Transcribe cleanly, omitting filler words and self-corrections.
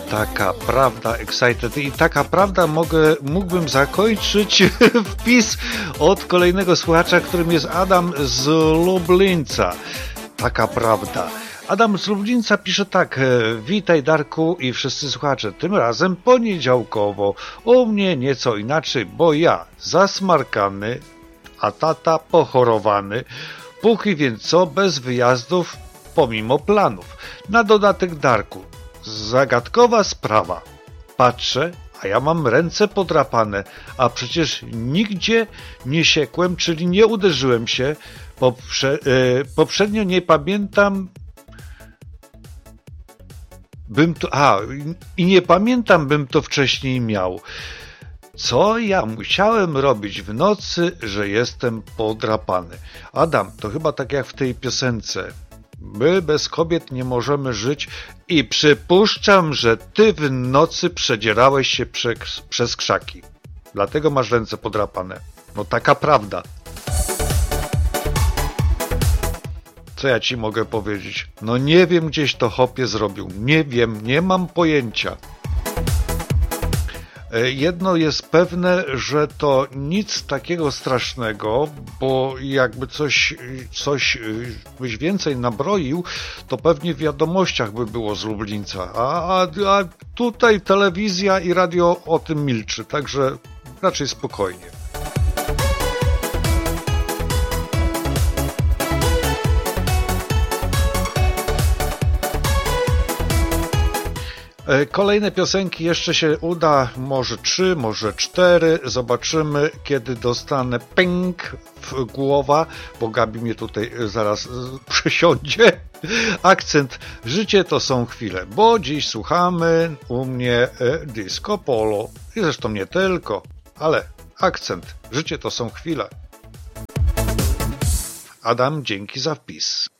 Taka prawda, excited. I taka prawda mógłbym zakończyć wpis od kolejnego słuchacza, którym jest Adam z Lublińca. Taka prawda. Adam z Lublińca pisze tak: witaj Darku i wszyscy słuchacze, tym razem poniedziałkowo, u mnie nieco inaczej, bo ja zasmarkany, a tata pochorowany, póki więc co, bez wyjazdów pomimo planów. Na dodatek Darku, zagadkowa sprawa. Patrzę, a ja mam ręce podrapane, a przecież nigdzie nie siekłem, czyli nie uderzyłem się. Poprzednio nie pamiętam, nie pamiętam, bym to wcześniej miał. Co ja musiałem robić w nocy, że jestem podrapany? Adam, to chyba tak jak w tej piosence. My bez kobiet nie możemy żyć i przypuszczam, że ty w nocy przedzierałeś się przez krzaki. Dlatego masz ręce podrapane. No taka prawda. Co ja ci mogę powiedzieć? No nie wiem, gdzieś to chłopie zrobił. Nie wiem, nie mam pojęcia. Jedno jest pewne, że to nic takiego strasznego, bo jakby coś byś więcej nabroił, to pewnie w wiadomościach by było z Lublińca. A tutaj telewizja i radio o tym milczy, także raczej spokojnie. Kolejne piosenki jeszcze się uda, może 3, może 4. Zobaczymy, kiedy dostanę pęk w głowa, bo Gabi mnie tutaj zaraz przesiądzie. Akcent. Życie to są chwile, bo dziś słuchamy u mnie disco polo. I zresztą nie tylko, ale akcent. Życie to są chwile. Adam, dzięki za wpis.